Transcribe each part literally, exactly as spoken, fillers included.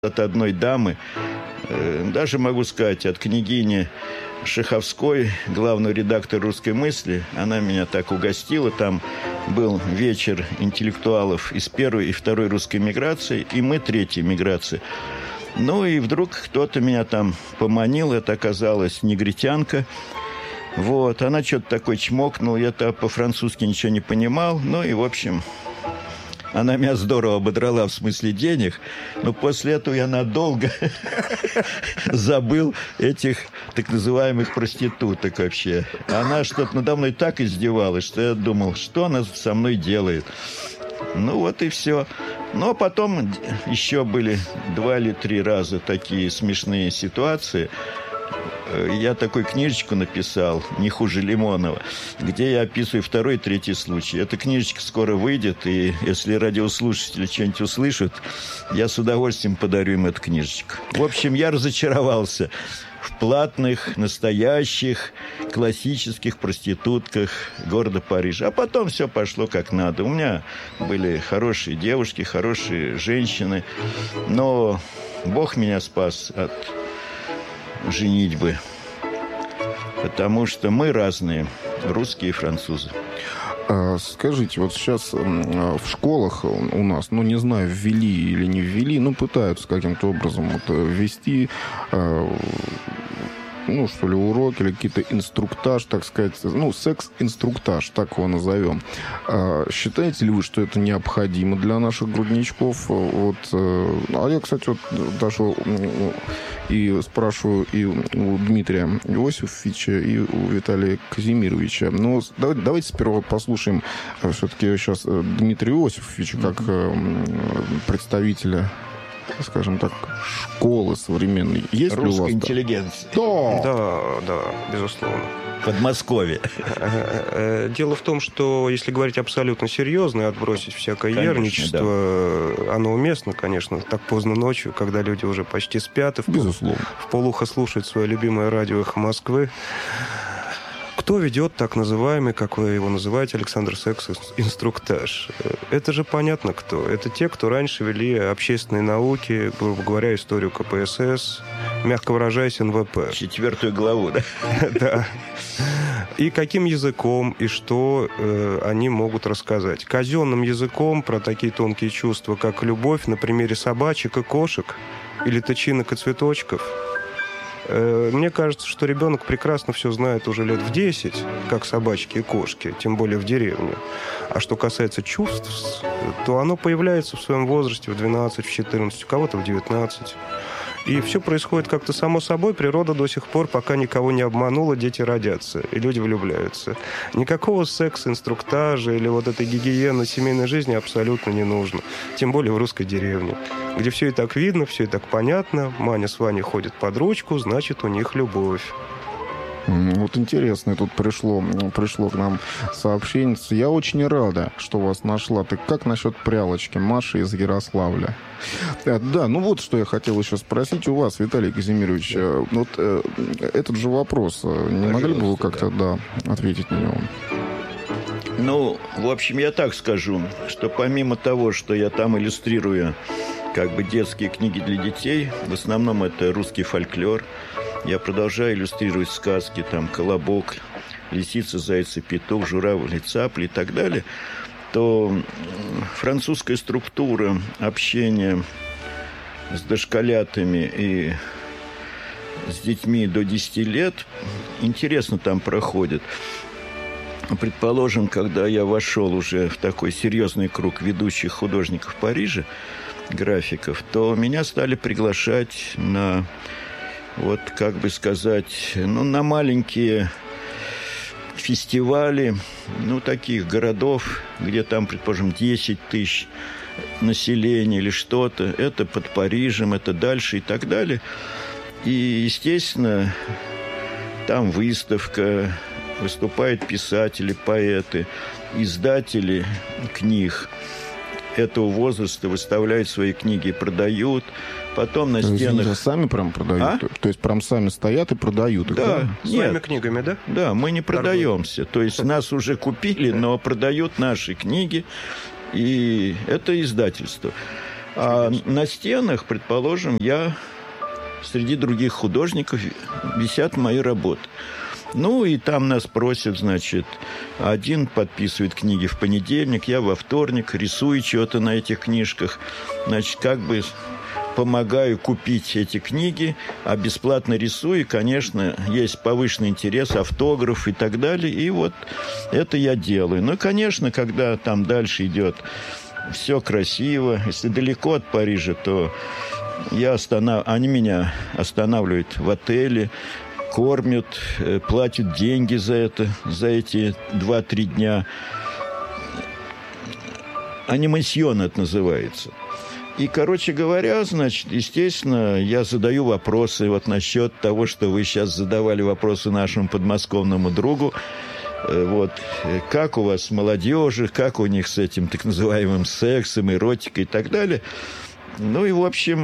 от одной дамы, даже могу сказать, от княгини Шаховской, главного редактора «Русской мысли». Она меня так угостила. Там был вечер интеллектуалов из первой и второй русской миграции, и мы третьей миграции. Ну и вдруг кто-то меня там поманил. Это оказалась негритянка. Вот. Она что-то такое чмокнула. Я-то по-французски ничего не понимал. Ну и, в общем... Она меня здорово ободрала в смысле денег, но после этого я надолго забыл этих так называемых проституток вообще. Она что-то надо мной так издевалась, что я думал, что она со мной делает. Ну вот и все. Но потом еще были два или три раза такие смешные ситуации. Я такую книжечку написал, «Не хуже Лимонова», где я описываю второй и третий случай. Эта книжечка скоро выйдет, и если радиослушатели что-нибудь услышат, я с удовольствием подарю им эту книжечку. В общем, я разочаровался в платных, настоящих, классических проститутках города Парижа. А потом все пошло как надо. У меня были хорошие девушки, хорошие женщины, но Бог меня спас от... женитьбы, потому что мы разные, русские и французы. Скажите, вот сейчас в школах у нас, ну, не знаю, ввели или не ввели, но пытаются каким-то образом вот ввести, ну, что ли, уроки или какие-то инструктаж, так сказать, ну, секс-инструктаж, так его назовем. Считаете ли вы, что это необходимо для наших грудничков? Вот, а я, кстати, вот даже и спрашиваю и у Дмитрия Иосифовича, и у Виталия Казимировича. Но давайте, давайте сперва послушаем все-таки сейчас Дмитрия Иосифовича как представителя, скажем так, школы современной. Есть русской ли у вас интеллигенции? Да. да, да, безусловно. Подмосковье. Дело в том, что, если говорить абсолютно серьезно и отбросить всякое конечно, ерничество, да. Оно уместно, конечно, так поздно ночью, когда люди уже почти спят и в, безусловно. в полухо слушают свое любимое радио «Эхо Москвы». Кто ведет так называемый, как вы его называете, Александр, секс-инструктаж? Это же понятно кто. Это те, кто раньше вели общественные науки, грубо говоря, историю ка пэ эс эс, мягко выражаясь, эн вэ пэ. Четвертую главу, да? Да. И каким языком, и что э, они могут рассказать. Казенным языком про такие тонкие чувства, как любовь на примере собачек и кошек, или тычинок и цветочков. Мне кажется, что ребенок прекрасно все знает уже лет в десять, как собачки и кошки, тем более в деревне. А что касается чувств, то оно появляется в своем возрасте в двенадцать, в четырнадцать, у кого-то в девятнадцать. И все происходит как-то само собой. Природа до сих пор, пока никого не обманула, дети родятся, и люди влюбляются. Никакого секс-инструктажа или вот этой гигиены семейной жизни абсолютно не нужно. Тем более в русской деревне, где все и так видно, все и так понятно. Маня с Ваней ходят под ручку, значит, у них любовь. Вот интересно, тут пришло, пришло к нам сообщение. Я очень рада, что вас нашла. Ты как насчет прялочки Маши из Ярославля? Да, ну вот что я хотел еще спросить у вас, Виталий Казимирович. Вот э, этот же вопрос, не Пожалуйста, могли бы вы как-то да. Да, ответить на него? Ну, в общем, я так скажу, что помимо того, что я там иллюстрирую как бы детские книги для детей, в основном это русский фольклор, я продолжаю иллюстрировать сказки, там, «Колобок», «Лисица, заяц и петух», «Журавль и цапли» и так далее, то французская структура общения с дошколятами и с детьми до десяти лет интересно там проходит. Предположим, когда я вошел уже в такой серьезный круг ведущих художников Парижа, графиков, то меня стали приглашать на... Вот, как бы сказать, ну, на маленькие фестивали, ну, таких городов, где там, предположим, десять тысяч населения или что-то. Это под Парижем, это дальше и так далее. И, естественно, там выставка, выступают писатели, поэты, издатели книг этого возраста выставляют свои книги и продают. Потом на стенах... Извините, сами прям продают? А? То есть прям сами стоят и продают их? Да. да? Своими книгами, да? Да, мы не продаемся. То есть нас уже купили, но продают наши книги. И это издательство. А на стенах, предположим, я среди других художников висят мои работы. Ну, и там нас просят, значит, один подписывает книги в понедельник, я во вторник, рисую что-то на этих книжках. Значит, как бы помогаю купить эти книги, а бесплатно рисую. И, конечно, есть повышенный интерес, автограф и так далее. И вот это я делаю. Ну, конечно, когда там дальше идет все красиво, если далеко от Парижа, то я останов... они меня останавливают в отеле, кормят, платят деньги за это, за эти два-три дня. Анимасьон это называется. И, короче говоря, значит, естественно, я задаю вопросы вот насчет того, что вы сейчас задавали вопросы нашему подмосковному другу. Вот, как у вас молодежи, как у них с этим так называемым сексом, эротикой и так далее. Ну и, в общем...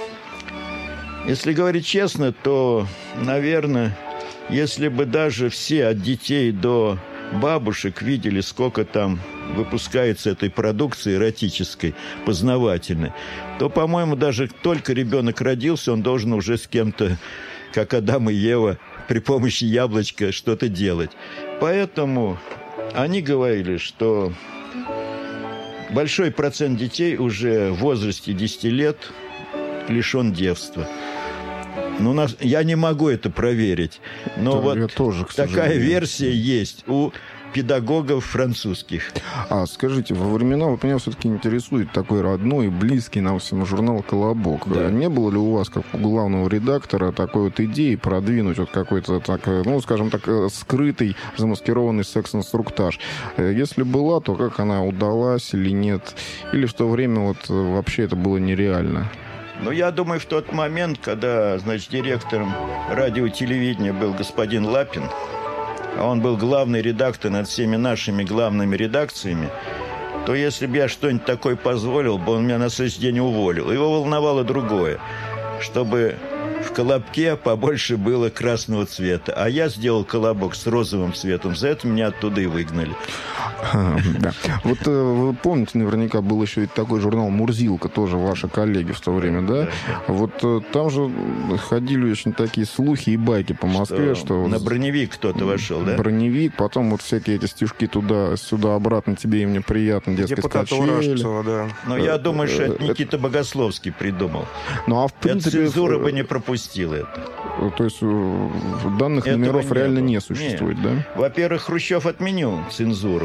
Если говорить честно, то, наверное, если бы даже все от детей до бабушек видели, сколько там выпускается этой продукции эротической, познавательной, то, по-моему, даже только ребенок родился, он должен уже с кем-то, как Адам и Ева, при помощи яблочка что-то делать. Поэтому они говорили, что большой процент детей уже в возрасте десяти лет лишен девства. Ну, нас, я не могу это проверить, но это вот тоже, такая версия есть у педагогов французских. А скажите, во времена, вот меня все-таки интересует такой родной и близкий нам всем журнал «Колобок». Да. Не было ли у вас, как у главного редактора, такой вот идеи продвинуть вот какой-то, так, ну, скажем так, скрытый, замаскированный секс-инструктаж? Если была, то как она удалась или нет? Или в то время вот вообще это было нереально? Ну, я думаю, в тот момент, когда, значит, директором радио и телевидения был господин Лапин, а он был главный редактор над всеми нашими главными редакциями, то если бы я что-нибудь такое позволил, бы он меня на следующий день уволил. Его волновало другое, чтобы в «Колобке» побольше было красного цвета. А я сделал «Колобок» с розовым цветом. За это меня оттуда и выгнали. А, да. Вот вы помните, наверняка был еще и такой журнал «Мурзилка», тоже ваши коллеги в то время, да? Вот там же ходили очень такие слухи и байки по Москве, что... что на броневик кто-то вошел, да? Броневик, потом вот всякие эти стишки туда-сюда, обратно, тебе и мне приятно, дескать, качели. Да. Но я думаю, что это Никита Богословский придумал. Ну, а в принципе... Это цензура бы не пропустила это. То есть данных Этого номеров не реально было. Не существует, Нет. да? Во-первых, Хрущев отменил цензуру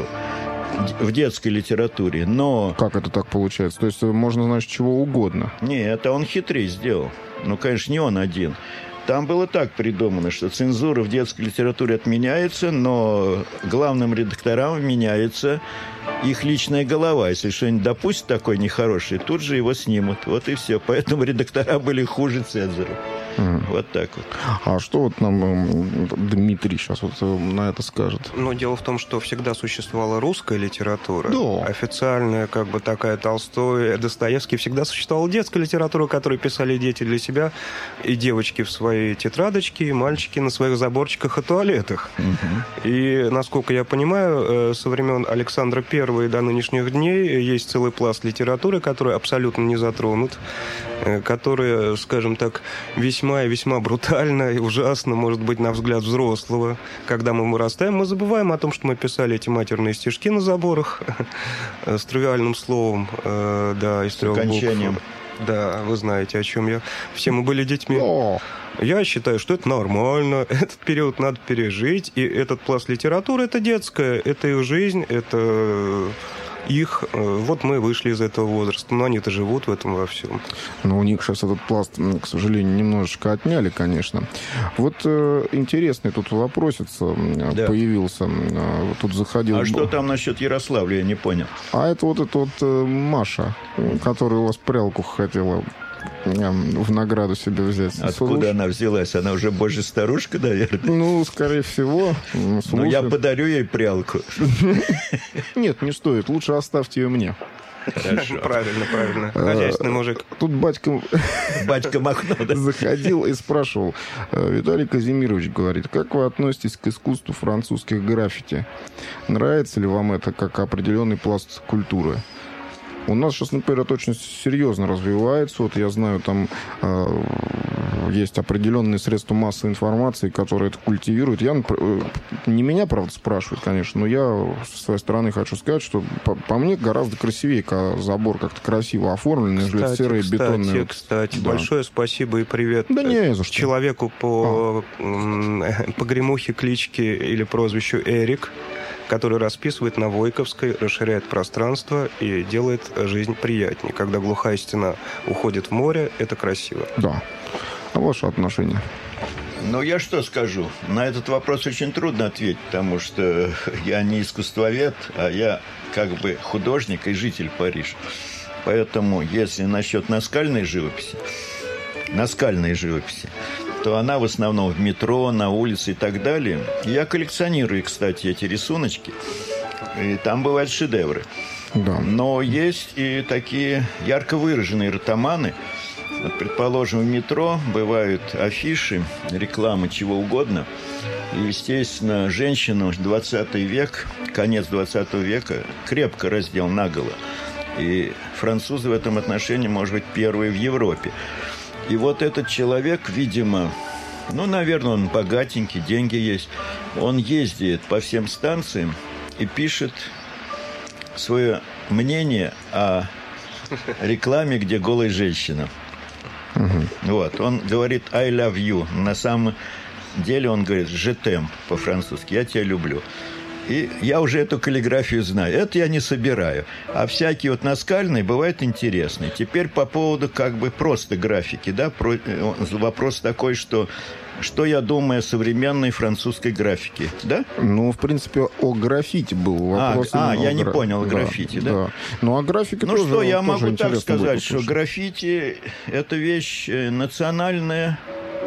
в детской литературе, но... Как это так получается? То есть можно, значит, чего угодно? Нет, это он хитрее сделал. Ну, конечно, не он один. Там было так придумано, что цензура в детской литературе отменяется, но главным редакторам меняется их личная голова. Если что-нибудь допустит такой нехороший, тут же его снимут. Вот и все. Поэтому редактора были хуже цензоров. Mm. Вот так вот. А что вот нам Дмитрий сейчас вот на это скажет? Ну, дело в том, что всегда существовала русская литература. Да. Официальная, как бы такая Толстой, Достоевский. Всегда существовала детская литература, которую писали дети для себя. И девочки в свои тетрадочки, и мальчики на своих заборчиках и туалетах. Mm-hmm. И, насколько я понимаю, со времен Александра Первого и до нынешних дней есть целый пласт литературы, который абсолютно не затронут, которая, скажем так, весьма и весьма брутально и ужасно, может быть, на взгляд взрослого. Когда мы вырастаем, мы забываем о том, что мы писали эти матерные стишки на заборах с тривиальным словом, да, из трех букв. Да, вы знаете, о чем я. Все мы были детьми. О! Я считаю, что это нормально, этот период надо пережить, и этот пласт литературы – это детская, это их жизнь, это их. Вот мы вышли из этого возраста, но они-то живут в этом во всем. Но у них сейчас этот пласт, к сожалению, немножечко отняли, конечно. Вот э, интересный тут вопросец да. появился. Тут заходил... А что там насчет Ярославля, я не понял. А это вот эта вот э, Маша, которая у вас прялку хотела в награду себе взять. Откуда Слушай. Она взялась? Она уже божья старушка, наверное? Ну, скорее всего. Ну, я подарю ей прялку. Нет, не стоит. Лучше оставьте ее мне. Хорошо. Правильно, правильно. Хозяйственный мужик. Тут батька... Батька Махно, да? Заходил и спрашивал. Виталий Казимирович говорит, как вы относитесь к искусству французских граффити? Нравится ли вам это как определенный пласт культуры? У нас сейчас, например, это очень серьезно развивается. Вот я знаю, там э, есть определенные средства массовой информации, которые это культивируют. Я, не меня, правда, спрашивают, конечно, но я со своей стороны хочу сказать, что по, по мне гораздо красивее, когда забор как-то красиво оформлен, нежели кстати, серые кстати, бетонные. Кстати, да. большое спасибо и привет да не за что. человеку по а. погремухе, кличке или прозвищу Эрик, который расписывает на Войковской, расширяет пространство и делает жизнь приятнее. Когда глухая стена уходит в море, это красиво. Да. А ваше отношение? Ну, я что скажу? На этот вопрос очень трудно ответить, потому что я не искусствовед, а я как бы художник и житель Парижа. Поэтому, если насчет наскальной живописи, наскальной живописи, то она в основном в метро, на улице и так далее. Я коллекционирую, кстати, эти рисуночки. И там бывают шедевры. Да. Но есть и такие ярко выраженные ротоманы. Вот, предположим, в метро бывают афиши, рекламы чего угодно. И, естественно, женщину двадцатый век, конец двадцатого века, крепко раздел наголо. И французы в этом отношении, может быть, первые в Европе. И вот этот человек, видимо, ну, наверное, он богатенький, деньги есть. Он ездит по всем станциям и пишет свое мнение о рекламе, где голая женщина. Угу. Вот, он говорит «I love you». На самом деле он говорит «Je t'aime» по-французски, «я тебя люблю». И я уже эту каллиграфию знаю. Это я не собираю. А всякие вот наскальные бывают интересные. Теперь по поводу как бы просто графики. Да? Про... Вопрос такой, что... Что я думаю о современной французской графике, да? Ну, в принципе, о граффити был вопрос. А, а я не гра... понял да, граффити, да? да? Ну, а графика ну, тоже... Ну, что, я тоже могу так сказать, что послушать. граффити – это вещь национальная.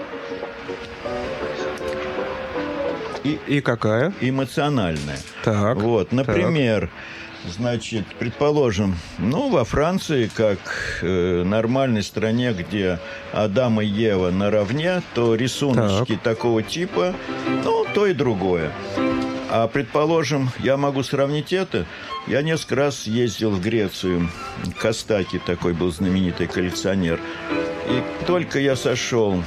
И, и какая? Эмоциональная. Так. Вот, например... Так. Значит, предположим, ну, во Франции, как э, нормальной стране, где Адам и Ева наравне, то рисуночки так. такого типа, ну, то и другое. А, предположим, я могу сравнить это. Я несколько раз ездил в Грецию. Костаки такой был знаменитый коллекционер. И только я сошел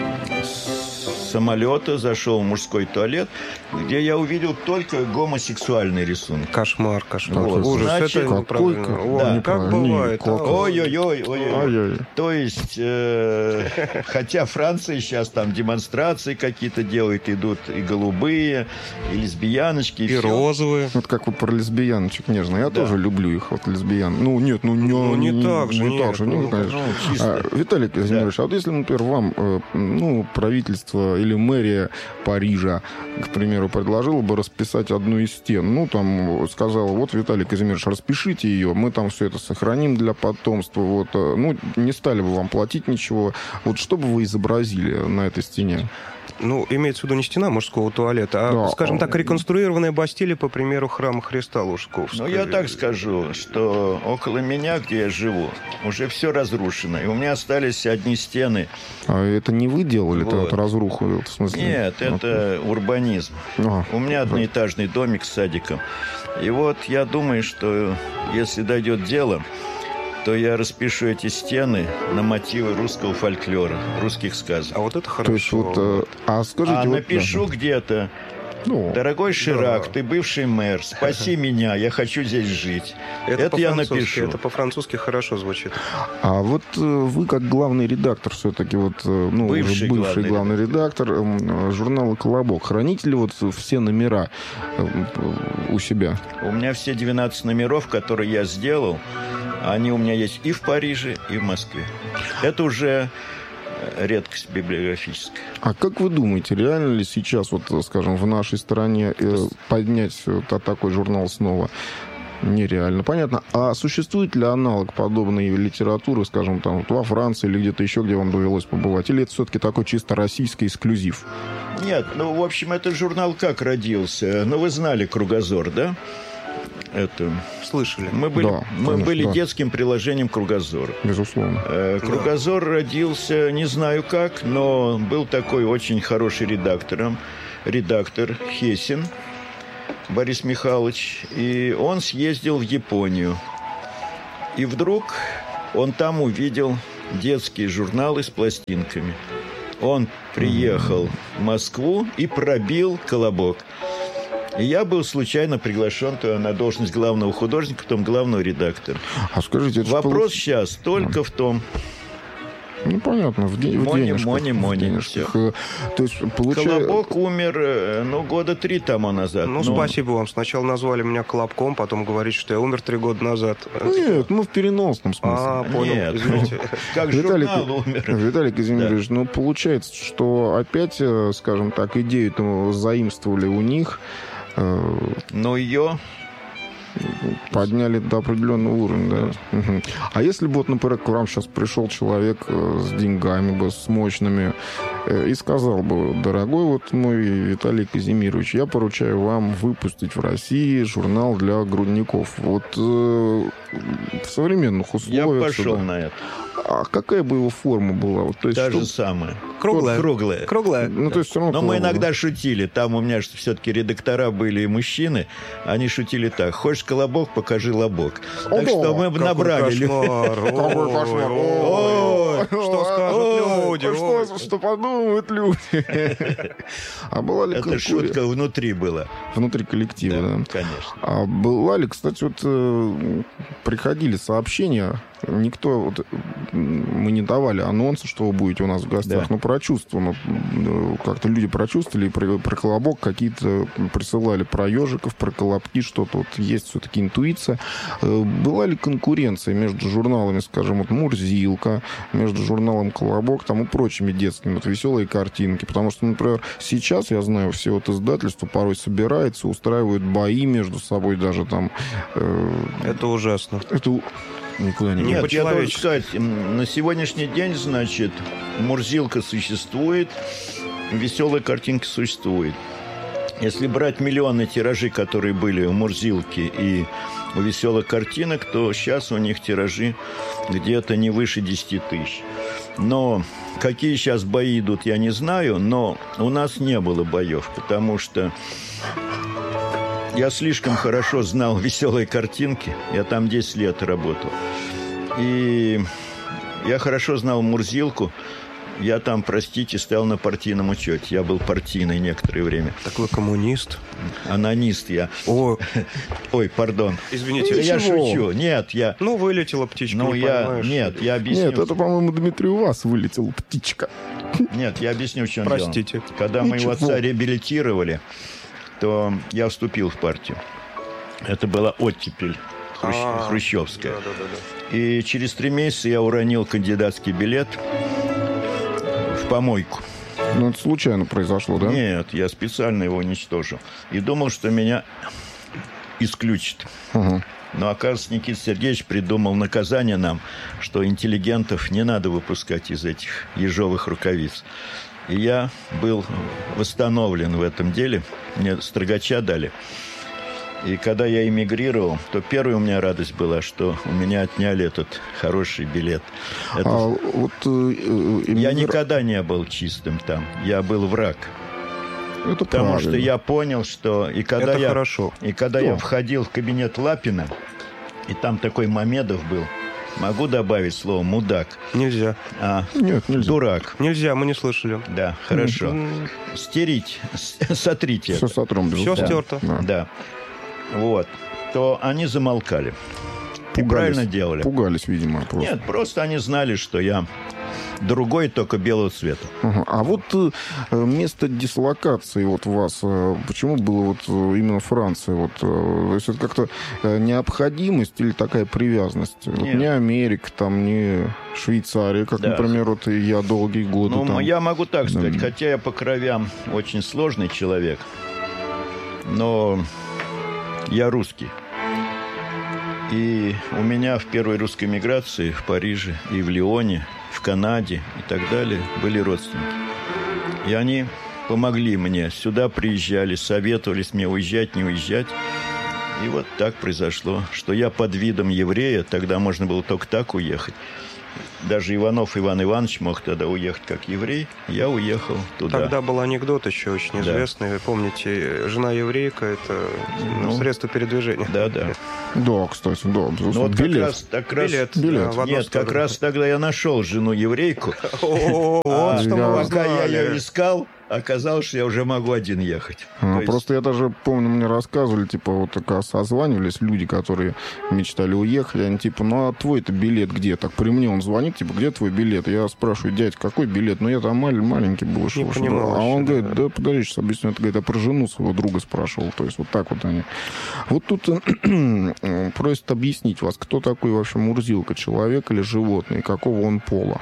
с самолета, зашел в мужской туалет, где я увидел только гомосексуальный рисунок. Кошмар, кошмар. Вот. Ужас, Значит, это неправильно. Да. Ой, как бывает. А? Ой-ой-ой. ой-ой. То есть, э, хотя Франция сейчас там демонстрации какие-то делает, идут и голубые, и лесбияночки, и, и все. розовые. Вот как вы про лесбияночек нежно. Я да. тоже люблю их, вот лесбиян. Ну, нет, ну, не, ну, не, не так же. Не нет, так же, ну, нет, конечно. Ну, чисто. А, Виталий Казимирович, да. а вот если, например, вам, э, ну, правительство или мэрия Парижа, к примеру, предложила бы расписать одну из стен, ну, там, сказала, вот, Виталий Казимирович, распишите ее, мы там все это сохраним для потомства, вот, ну, не стали бы вам платить ничего, вот, что бы вы изобразили на этой стене? Ну, имеется в виду не стена мужского туалета, а, да, скажем а... так, реконструированная Бастилия, по примеру, храма Христа Лужковского. Ну, я так скажу, что около меня, где я живу, уже все разрушено. И у меня остались одни стены. А это не вы делали, вот. это разруху? В смысле? Нет, это а... урбанизм. А, у меня одноэтажный домик с садиком. И вот я думаю, что если дойдет дело, то я распишу эти стены на мотивы русского фольклора, русских сказок. А вот это хорошо. То есть вот, а скажите... А вот, напишу да. где-то: ну, дорогой Ширак, да. ты бывший мэр, спаси меня, я хочу здесь жить. Это, это я напишу. Это по-французски хорошо звучит. А вот вы, как главный редактор, все-таки, вот, ну, бывший, уже бывший главный, главный редактор, редактор журнала «Колобок», храните ли вот все номера у себя? У меня все двенадцать номеров, которые я сделал, они у меня есть и в Париже, и в Москве. Это уже редкость библиографическая. А как вы думаете, реально ли сейчас, вот, скажем, в нашей стране поднять такой журнал снова? Нереально, понятно. А существует ли аналог подобной литературы, скажем, там, вот во Франции или где-то еще, где вам довелось побывать? Или это все-таки такой чисто российский эксклюзив? Нет, ну, в общем, этот журнал как родился? Ну, вы знали «Кругозор», да? Это... Слышали. Мы были, да, мы конечно, были да. детским приложением «Кругозора». Безусловно. Э, «Кругозор» да. родился, не знаю как, но был такой очень хороший редактором, редактор Хесин Борис Михайлович, и он съездил в Японию. И вдруг он там увидел детские журналы с пластинками. Он приехал в Москву и пробил «Колобок». И я был случайно приглашен на должность главного художника, потом главного редактора. А скажите, это вопрос что... сейчас только в том... Ну, понятно, в, де- мони, в денежках. Мони, мони, денежках. То есть, получается... Колобок умер, ну, года три тому назад. Ну, но... спасибо вам. Сначала назвали меня Колобком, потом говорите, что я умер три года назад. Нет, ну, в переносном смысле. А, понял, Нет, извините. Ну, как Виталик, журнал умер. Виталий Казимирович, Да. ну, получается, что опять, скажем так, идею-то заимствовали у них, э, Но ее... подняли до определенного уровня, да. Угу. А если бы, вот, например, к вам сейчас пришел человек э, с деньгами, бы, с мощными, э, и сказал бы: дорогой вот мой Виталий Казимирович, я поручаю вам выпустить в России журнал для грудников. Вот э, в современных условиях... Я пошел да. на это. А какая бы его форма была? Вот, то есть, Та что... же самая. Круглая. Круглая. Круглая. Ну, то есть, все равно Но мы круглая. иногда шутили. Там у меня все-таки редактора были и мужчины. Они шутили так: хочешь колобок, покажи лобок. О, Так что мы Какой набрали. кошмар. Какой кошмар. Ой, Ой, что скажут ой, люди? Что, Ой. что подумают люди? А была ли Это конкуренция? шутка внутри была. Внутри коллектива, да. Конечно. А была ли, кстати, вот э, приходили сообщения, никто, вот, мы не давали анонса, что вы будете у нас в гостях, Да. но прочувствовано, э, как-то люди прочувствовали, и про, про колобок какие-то присылали, про ежиков, про колобки, что-то вот есть все-таки интуиция. Э, Была ли конкуренция между журналами, скажем, вот «Мурзилка», между журналом «Колобок» там, и прочими детскими, вот «Веселые картинки», потому что, например, сейчас, я знаю, все вот издательства порой собираются, устраивают бои между собой даже там. Э, Это ужасно. это никуда не Нет, по я должен человечески. сказать, м, на сегодняшний день, значит, Мурзилка существует, веселая картинка существует. Если брать миллионы тиражи, которые были у Мурзилки и у веселых картинок, то сейчас у них тиражи где-то не выше десяти тысяч. Но какие сейчас бои идут, я не знаю, но у нас не было боев, потому что я слишком хорошо знал веселые картинки. Я там десять лет работал. И я хорошо знал Мурзилку. Я там, простите, стоял на партийном учете. Я был партийный некоторое время. Так вы коммунист? Анонист я. О, Ой, пардон. извините. Да я Ничего. шучу. Нет, я... Ну, вылетела птичка, Ну, не я... поймаешь. Нет, я объясню. Нет, это, по-моему, Дмитрий, у вас вылетела птичка. Нет, я объясню, в чем дело. Простите. Когда моего Ничего. отца реабилитировали, то я вступил в партию. Это была оттепель хрущ- А, хрущевская. Да, да, да, да. И через три месяца я уронил кандидатский билет в помойку. Ну, это случайно произошло, да? Нет, я специально его уничтожил. И думал, что меня исключат. Ага. Но, оказывается, Никита Сергеевич придумал наказание нам, что интеллигентов не надо выпускать из этих ежовых рукавиц. И я был восстановлен в этом деле. Мне строгача дали. И когда я эмигрировал, то первая у меня радость была, что у меня отняли этот хороший билет. Это... А вот... э, э, Я эмигра- никогда не был чистым там. Я был враг. Это Потому правильно. что я понял, что... И когда, Это я... хорошо. и когда Что? я входил в кабинет Лапина, и там такой Мамедов был, могу добавить слово «мудак», Нельзя. а Нет, нельзя. «дурак». Нельзя, мы не слышали. Да, хорошо. Стерить, с- сотрите Все это. сотрем, Все безусловно. стерто. Да. Да. Вот. То они замолкали. И Пугались. правильно делали. Пугались, видимо, просто. Нет, просто они знали, что я другой, только белого цвета. Ага. А вот э, место дислокации вот вас, э, почему было вот э, именно Франция? Вот, э, то есть это как-то э, необходимость или такая привязанность? Вот Нет. не Америка, там, не Швейцария, как, Да. например, вот и я долгие годы Ну, там. я могу так сказать, Да. хотя я по кровям очень сложный человек, но я русский. И у меня в первой русской миграции в Париже и в Лионе, в Канаде и так далее были родственники. И они помогли мне. Сюда приезжали, советовались мне уезжать, не уезжать. И вот так произошло, что я под видом еврея, тогда можно было только так уехать, даже Иванов Иван Иванович мог тогда уехать как еврей, я уехал туда. Тогда был анекдот еще очень известный. Да. Вы помните, жена еврейка – это ну, средство передвижения. Да, да. Да, кстати, да. Ну, вот билет. Как раз, как раз, билет. билет. Да, Нет, как раз тогда я нашел жену еврейку. Вот что мы пока я ее искал, оказалось, что я уже могу один ехать. А, просто есть... я даже помню, мне рассказывали, типа, вот так созванивались люди, которые мечтали уехать, они типа, ну а твой-то билет где? Так при мне он звонит, типа, где твой билет? Я спрашиваю, дядь, какой билет? Ну я там мал- маленький был. Не шел, понимал, а он да. говорит, да подожди, сейчас объясню. Это, говорит, я про жену своего друга спрашивал. То есть вот так вот они. Вот тут просят объяснить вас, кто такой вообще Мурзилка, человек или животное, и какого он пола?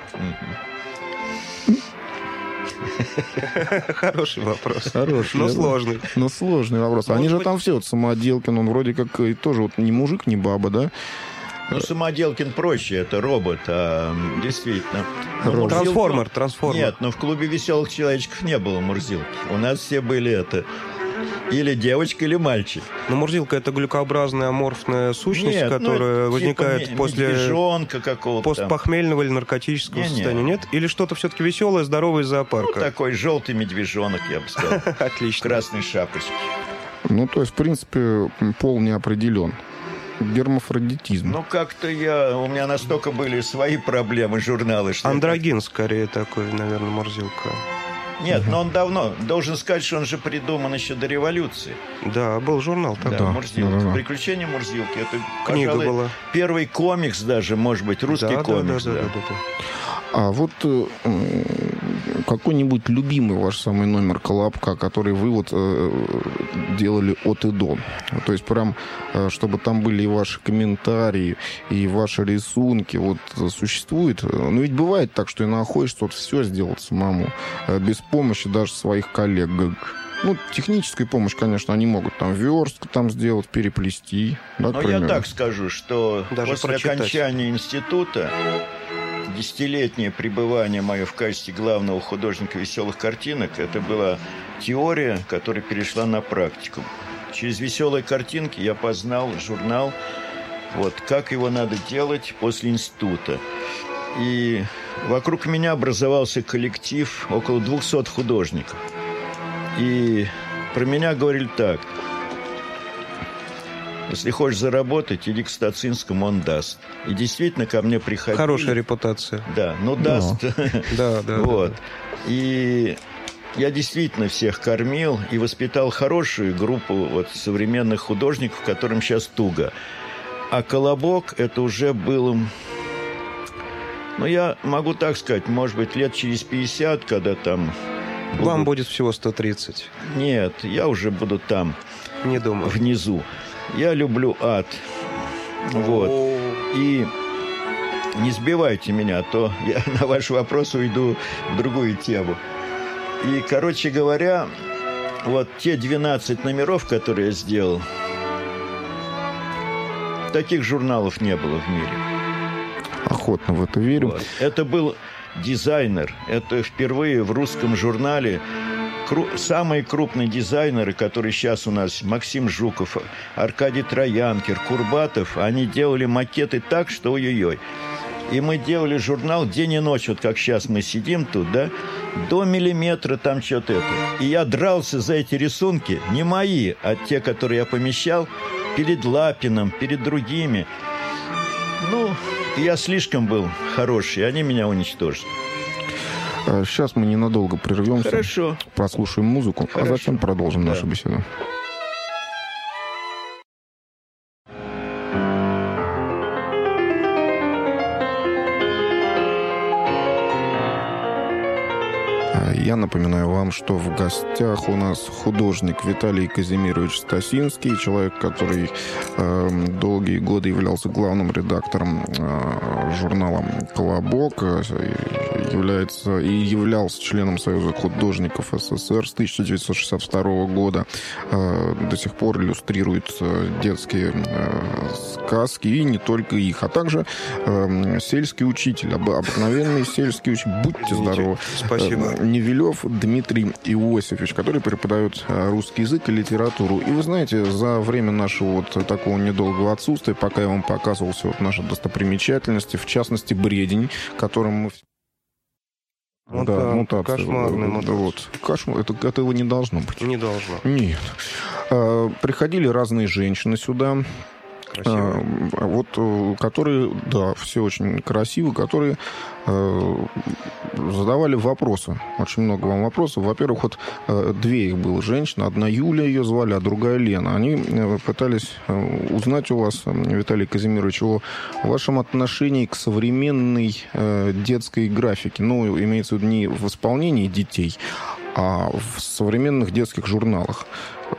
Хороший вопрос. Хороший, но да. сложный. Но сложный вопрос. Они же там все, вот Самоделкин, он вроде как и тоже вот не мужик, не баба, да? Ну, Самоделкин проще, это робот, а действительно. Робот. Трансформер, трансформер. Нет, но в клубе веселых человечков не было Мурзилки. У нас все были это... Или девочка, или мальчик. Но Мурзилка – это глюкообразная аморфная сущность, Нет, которая ну, возникает типа после постпохмельного или наркотического не, состояния. не. Нет? Или что-то все-таки веселое, здоровое из зоопарка? Ну, такой желтый медвежонок, я бы сказал. Отлично. В красной шапочке. Ну, то есть, в принципе, пол не определен. Гермафродитизм. Ну, как-то я... У меня настолько были свои проблемы, журналы, что... Андрогин, скорее, такой, наверное, Мурзилка. Нет, но он давно. Должен сказать, что он же придуман еще до революции. Да, был журнал тогда. Да, Да, Мурзилка. да, да. «Приключения Мурзилки». Это, Книга пожалуй, была. первый комикс даже, может быть, русский Да, комикс. да, да, да. да, да, да. А вот э, какой-нибудь любимый ваш самый номер Колобка, который вы вот э, делали от и до? То есть прям, э, чтобы там были и ваши комментарии, и ваши рисунки, вот существует? Ну ведь бывает так, что и находишься вот все сделать самому, э, без помощи даже своих коллег. Ну, техническая помощь, конечно, они могут там верстку там сделать, переплести. Да, Но я так скажу, что даже после прочитать. окончания института десятилетнее пребывание мое в качестве главного художника веселых картинок, это была теория, которая перешла на практику. Через веселые картинки я познал журнал, вот, как его надо делать после института. И вокруг меня образовался коллектив около двухсот художников. И про меня говорили так: если хочешь заработать, иди к Стацинскому, он даст. И действительно ко мне приходили. Хорошая репутация. Да, ну даст. Да, да. Вот. И я действительно всех кормил и воспитал хорошую группу вот современных художников, которым сейчас туго. А «Колобок» это уже было... Ну, я могу так сказать, может быть, лет через пятьдесят, когда там... Будут... Вам будет всего сто тридцать. Нет, я уже буду там. Не думаю. Внизу. Я люблю ад. Вот. И не сбивайте меня, а то я на ваш вопрос уйду в другую тему. И, короче говоря, вот те двенадцать номеров, которые я сделал, таких журналов не было в мире. Охотно в это верю. Вот. Это был дизайнер. Это впервые в русском журнале. Кру- самые крупные дизайнеры, которые сейчас у нас, Максим Жуков, Аркадий Троянкер, Курбатов, они делали макеты так, что ой-ой-ой. И мы делали журнал день и ночь, вот как сейчас мы сидим тут, да, до миллиметра там что-то это. И я дрался за эти рисунки, не мои, а те, которые я помещал, перед Лапиным, перед другими. Ну, я слишком был хороший, они меня уничтожили. Сейчас мы ненадолго прервемся. Хорошо. Прослушаем музыку, Хорошо. а затем продолжим Да. нашу беседу. Я напоминаю вам, что в гостях у нас художник Виталий Казимирович Стасинский, человек, который э, долгие годы являлся главным редактором э, журнала «Колобок», э, является и являлся членом Союза художников СССР с тысяча девятьсот шестьдесят второго года. Э, до сих пор иллюстрирует э, детские э, сказки и не только их, а также э, сельский учитель, об, обыкновенный сельский учитель. Будьте здоровы. Спасибо. Э, Невелев Дмитрий Иосифович, который преподает русский язык и литературу. И вы знаете, за время нашего вот такого недолгого отсутствия, пока я вам показывал все вот наши достопримечательности, в частности, Бредень, которым мы... Вот да, да, мутация. Кошмарная мутация. Вот. Кошмар. Это, этого не должно быть. Не должно. Нет. Приходили разные женщины сюда. Красиво. Вот, которые, да, все очень красивые, которые э, задавали вопросы. Очень много вам вопросов. Во-первых, вот э, две их было женщины. Одна Юля ее звали, а другая Лена. Они э, пытались э, узнать у вас, Виталий Казимирович, о вашем отношении к современной э, детской графике. Ну, имеется в виду не в исполнении детей, а в современных детских журналах.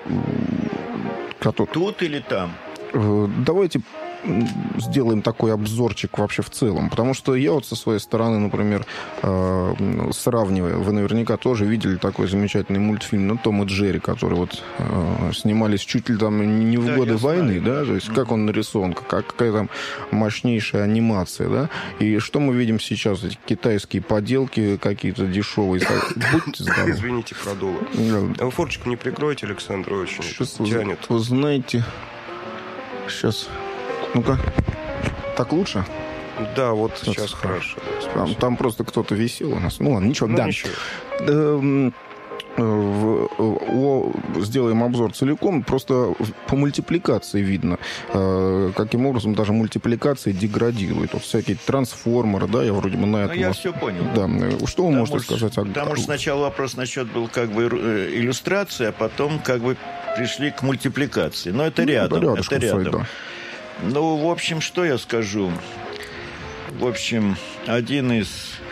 Которые... Тут или там? Давайте сделаем такой обзорчик вообще в целом. Потому что я вот со своей стороны, например, э, сравнивая, вы наверняка тоже видели такой замечательный мультфильм, ну, Том и Джерри, который вот э, снимались чуть ли там не в да, годы войны, знаю. Да, то есть mm-hmm. как он нарисован, как, какая там мощнейшая анимация, да, и что мы видим сейчас, эти китайские поделки какие-то дешевые. Будьте здоровы. Извините, продуло. А форчику не прикройте, Александр, очень тянет. Вы знаете... Сейчас. Ну-ка. Так лучше? Да, вот сейчас, сейчас хорошо. Там, там просто кто-то висел у нас. Ну ладно, ничего. Ну, да. ничего. Эм, в, о, сделаем обзор целиком. Просто по мультипликации видно, э, каким образом даже мультипликация деградирует. Вот всякие трансформеры, да, я вроде бы на это... Ну, я все понял. Да. Что вы там можете уж, сказать? О... Потому что сначала вопрос насчет был как бы иллюстрации, а потом как бы пришли к мультипликации. Но это рядом. Ну, это рядом. Стоит, да. Ну, в общем, что я скажу? В общем, один из,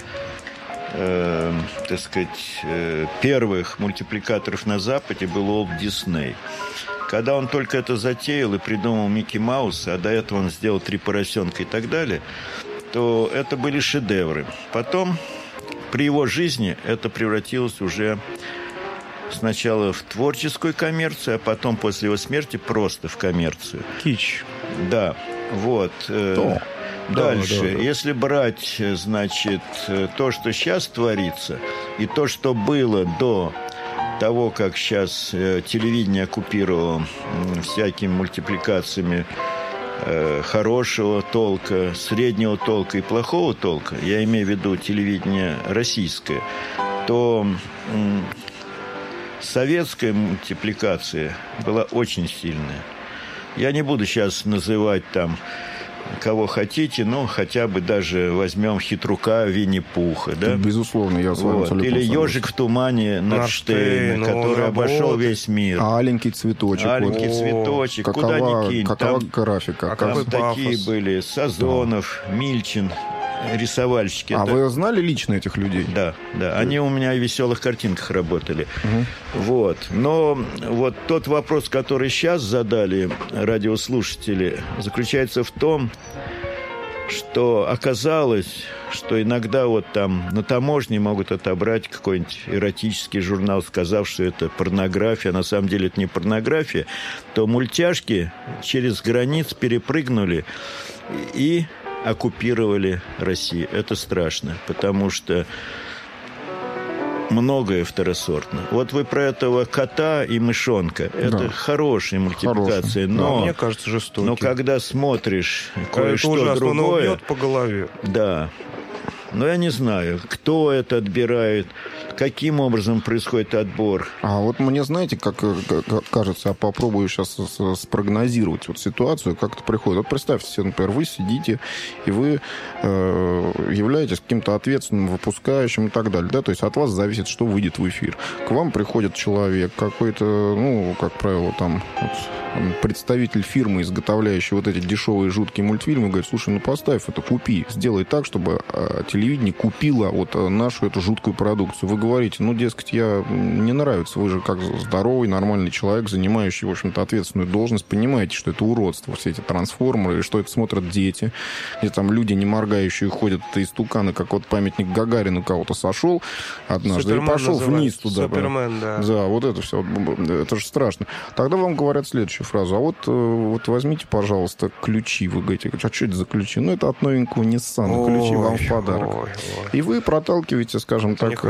э, так сказать, э, первых мультипликаторов на Западе был Уолт Дисней. Когда он только это затеял и придумал Микки Мауса, а до этого он сделал Три поросенка и так далее, то это были шедевры. Потом, при его жизни, это превратилось уже... Сначала в творческую коммерцию, а потом после его смерти просто в коммерцию. Кич. Да, вот. О, дальше, да, да, да. Если брать, значит, то, что сейчас творится, и то, что было до того, как сейчас телевидение оккупировало всякими мультипликациями хорошего толка, среднего толка и плохого толка, я имею в виду телевидение российское, то... Советская мультипликация была очень сильная. Я не буду сейчас называть там кого хотите, но хотя бы даже возьмем Хитрука, Винни-Пуха, да? Безусловно, я с вами вот. Или «Ежик в тумане» Нарштейна, который обошел весь мир. А «Аленький цветочек». «Аленький вот. цветочек», какова, куда ни кинь. Какова там, графика? А там такие были Сазонов, да. Мильчин, рисовальщики. А это... вы знали лично этих людей? Да, да, да. Они у меня в «Веселых картинках» работали. Угу. Вот. Но вот тот вопрос, который сейчас задали радиослушатели, заключается в том, что оказалось, что иногда вот там на таможне могут отобрать какой-нибудь эротический журнал, сказав, что это порнография, а на самом деле это не порнография, то мультяшки через границ перепрыгнули и оккупировали Россию. Это страшно, потому что многое второсортно. Вот вы про этого кота и мышонка. Это да. хорошая мультипликация, но... Да, мне кажется, жестокий. Но когда смотришь кое-что это другое... Это по голове. Да. Но я не знаю, кто это отбирает, каким образом происходит отбор. А вот мне, знаете, как, как кажется, я попробую сейчас спрогнозировать вот ситуацию, как это приходит. Вот представьте себе, например, вы сидите, и вы э, являетесь каким-то ответственным выпускающим и так далее. Да? То есть от вас зависит, что выйдет в эфир. К вам приходит человек, какой-то, ну, как правило, там... Вот, представитель фирмы, изготовляющей вот эти дешевые жуткие мультфильмы, говорит: слушай, ну поставь это, купи, сделай так, чтобы э, телевидение купило вот э, нашу эту жуткую продукцию. Вы говорите: ну, дескать, я не нравится, вы же как здоровый, нормальный человек, занимающий, в общем-то, ответственную должность, понимаете, что это уродство, все эти трансформеры, что это смотрят дети, где там люди, не моргающие, ходят истуканы, как вот памятник Гагарину кого-то сошел однажды Супермен и пошел вниз туда. Супермен, да. Да, вот это все, это же страшно. Тогда вам говорят следующую фразу: а вот, вот возьмите, пожалуйста, ключи. Вы говорите: а что это за ключи? Ну, это от новенького Nissan. Ключи вам в подарок. Ой, ой. И вы проталкиваете, скажем так... Нехорошо.